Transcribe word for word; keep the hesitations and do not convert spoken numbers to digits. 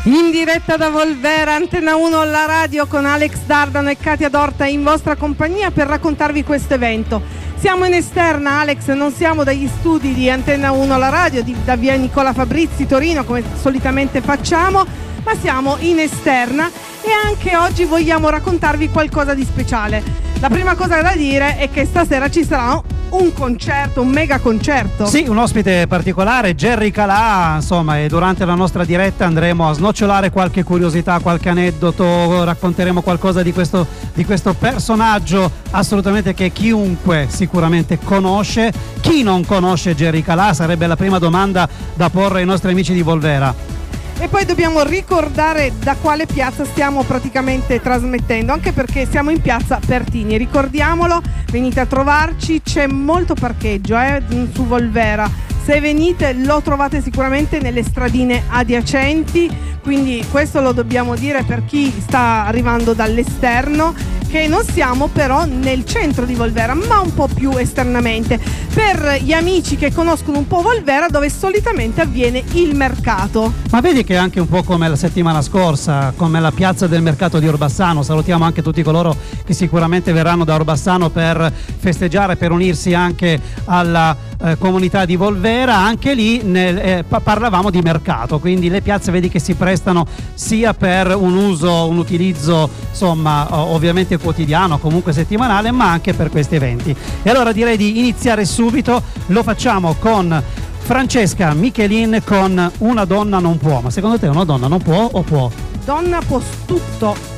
In diretta da Volvera, Antenne uno alla radio con Alex Dardano e Katia Dorta in vostra compagnia per raccontarvi questo evento. Siamo in esterna, Alex, non siamo dagli studi di Antenne uno alla radio, di, da via Nicola Fabrizi, Torino, come solitamente facciamo, ma siamo in esterna e anche oggi vogliamo raccontarvi qualcosa di speciale. La prima cosa da dire è che stasera ci sarà un concerto, un mega concerto. Sì, un ospite particolare, Jerry Calà, insomma, e durante la nostra diretta andremo a snocciolare qualche curiosità, qualche aneddoto, racconteremo qualcosa di questo, di questo personaggio assolutamente che chiunque sicuramente conosce. Chi non conosce Jerry Calà? Sarebbe la prima domanda da porre ai nostri amici di Volvera. E poi dobbiamo ricordare da quale piazza stiamo praticamente trasmettendo, anche perché siamo in piazza Pertini, ricordiamolo, venite a trovarci, c'è molto parcheggio eh, su Volvera, se venite lo trovate sicuramente nelle stradine adiacenti, quindi questo lo dobbiamo dire per chi sta arrivando dall'esterno, che non siamo però nel centro di Volvera, ma un po' più esternamente, per gli amici che conoscono un po' Volvera, dove solitamente avviene il mercato. Ma vedi che è anche un po' come la settimana scorsa, come la piazza del mercato di Orbassano. Salutiamo anche tutti coloro che sicuramente verranno da Orbassano per festeggiare, per unirsi anche alla eh, comunità di Volvera. Anche lì nel, eh, parlavamo di mercato, quindi le piazze vedi che si prestano sia per un uso, un utilizzo insomma ovviamente quotidiano, comunque settimanale, ma anche per questi eventi. E allora direi di iniziare subito, lo facciamo con Francesca Michelin con Una donna non può. Ma secondo te una donna non può o può? Donna può tutto.